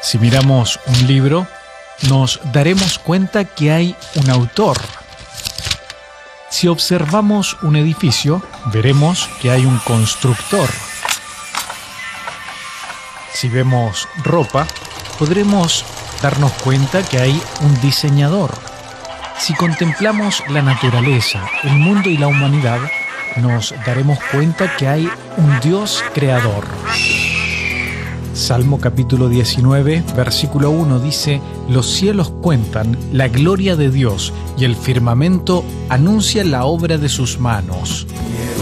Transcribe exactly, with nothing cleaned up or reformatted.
Si miramos un libro, nos daremos cuenta que hay un autor. Si observamos un edificio, veremos que hay un constructor. Si vemos ropa, podremos darnos cuenta que hay un diseñador. Si contemplamos la naturaleza, el mundo y la humanidad, nos daremos cuenta que hay un Dios creador. Salmo capítulo diecinueve, versículo uno dice: «Los cielos cuentan la gloria de Dios, y el firmamento anuncia la obra de sus manos».